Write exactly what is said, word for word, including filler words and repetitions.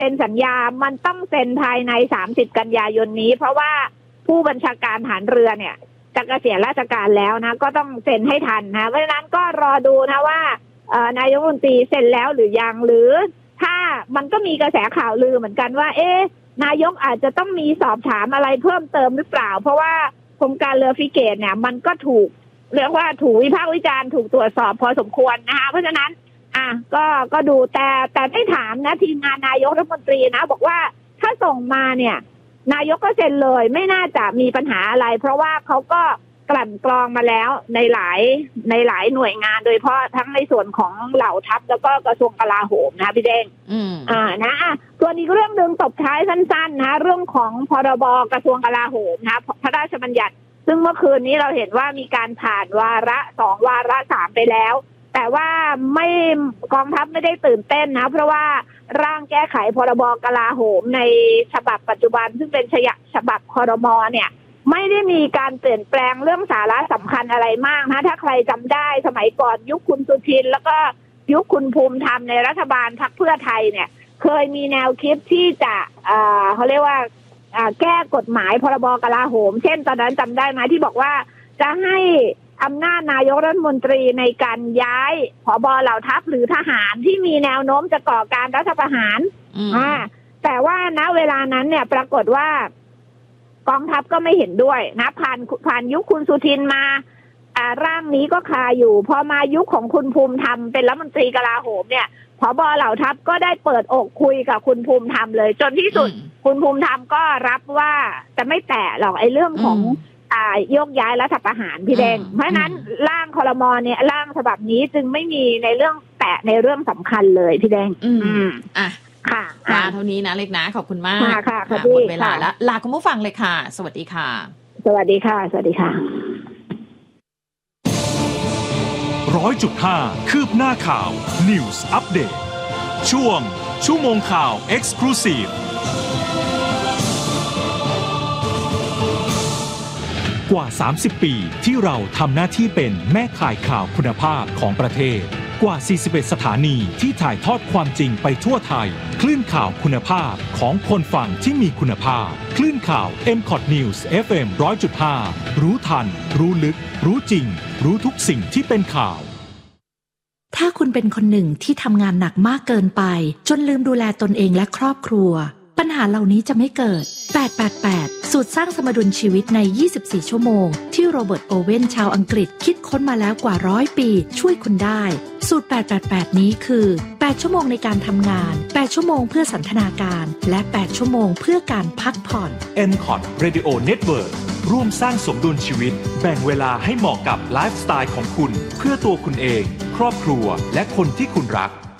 ซ็นสัญญามันต้องเซ็นภายในสามสิบกันยายนนี้เพราะว่าผู้บัญชาการทหารเรือเนี่ยจะเกษียณราชการแล้วนะก็ต้องเซ็นให้ทันนะเพราะฉะนั้นก็รอดูนะว่านายกรัฐมนตรีเซ็นแล้วหรือยังหรือถ้ามันก็มีกระแสข่าวลือเหมือนกันว่าเอ๊ะนายกอาจจะต้องมีสอบถามอะไรเพิ่มเติมหรือเปล่าเพราะว่าโครงการเรือฟริเกตเนี่ยมันก็ถูกเรียกว่าถูกวิพากษ์วิจารณ์ถูกตรวจสอบพอสมควรนะคะเพราะฉะนั้นอ่ะก็ก็ดูแต่แต่ได้ถามนะทีมงานนายกรัฐมนตรีนะบอกว่าถ้าส่งมาเนี่ยนายกก็เซ็นเลยไม่น่าจะมีปัญหาอะไรเพราะว่าเขาก็กลั่นกรองมาแล้วในหลายในหลายหน่วยงานโดยเฉพาะทั้งในส่วนของเหล่าทัพแล้วก็กระทรวงกลาโหมนะพี่เด้งอ่านะส่วนอีกเรื่องนึงตบท้ายสั้นๆนะเรื่องของพรบกระทรวงกลาโหมนะพระราชบัญญัติซึ่งเมื่อคืนนี้เราเห็นว่ามีการผ่านวาระสองวาระสามไปแล้วแต่ว่าไม่กองทัพไม่ได้ตื่นเต้นนะเพราะว่าร่างแก้ไขพรบกลาโหมในฉบับปัจจุบันซึ่งเป็นฉบับครม.เนี่ยไม่ได้มีการเปลี่ยนแปลงเรื่องสาระสำคัญอะไรมากนะถ้าใครจำได้สมัยก่อนยุคคุณสุทินแล้วก็ยุคคุณภูมิธรรมในรัฐบาลพรรคเพื่อไทยเนี่ยเคยมีแนวคิดที่จะเอ่อเขาเรียกว่าแก้กฎหมายพรบกลาโหมเช่นตอนนั้นจำได้ไหมที่บอกว่าจะให้อำนาจนายกรัฐมนตรีในการย้ายผบ.เหล่าทัพหรือทหารที่มีแนวโน้มจะก่อการรัฐประหารอ่าแต่ว่าณเวลานั้นเนี่ยปรากฏว่ากองทัพก็ไม่เห็นด้วยนะผ่านผ่านยุคคุณสุทินมาอ่าร่างนี้ก็คาอยู่พอมายุคของคุณภูมิธรรมเป็นรัฐมนตรีกลาโหมเนี่ยผบ.เหล่าทัพก็ได้เปิดอกคุยกับคุณภูมิธรรมเลยจนที่สุดคุณภูมิธรรมก็รับว่าจะไม่แตะหรอกไอ้เรื่องของอ่ายกย้ายรัฐประหารพี่แดงเพราะฉะนั้นร่างครม.เนี่ยร่างฉบับนี้จึงไม่มีในเรื่องแตะในเรื่องสำคัญเลยพี่แดงอืมอ่ะค่ะมาเท่านี้นะเล็กนะขอบคุณมากค่ะหมดเวลาแล้วลาคุณผู้ฟังเลยค่ะสวัสดีค่ะสวัสดีค่ะสวัสดีค่ะร้อยจุดห้าคืบหน้าข่าว News Update ช่วงชั่วโมงข่าว Exclusive กว่าสามสิบปีที่เราทำหน้าที่เป็นแม่ข่ายข่าวคุณภาพของประเทศกว่าสี่สิบเอ็ดสถานีที่ถ่ายทอดความจริงไปทั่วไทยคลื่นข่าวคุณภาพของคนฟังที่มีคุณภาพคลื่นข่าว เอ็ม คอท News เอฟ เอ็ม หนึ่งร้อยจุดห้า รู้ทันรู้ลึกรู้จริงรู้ทุกสิ่งที่เป็นข่าวถ้าคุณเป็นคนหนึ่งที่ทำงานหนักมากเกินไปจนลืมดูแลตนเองและครอบครัวปัญหาเหล่านี้จะไม่เกิดแปด แปด แปดสูตรสร้างสมดุลชีวิตในยี่สิบสี่ชั่วโมงที่โรเบิร์ตโอเว่นชาวอังกฤษคิดค้นมาแล้วกว่าร้อยปีช่วยคุณได้สูตรแปด แปด แปดนี้คือแปดชั่วโมงในการทำงานแปดชั่วโมงเพื่อสันทนาการและแปดชั่วโมงเพื่อการพักผ่อนเอ็ม คอท Radio Network ร่วมสร้างสมดุลชีวิตแบ่งเวลาให้เหมาะกับไลฟ์สไตล์ของคุณเพื่อตัวคุณเองครอบครัวและคนที่คุณรัก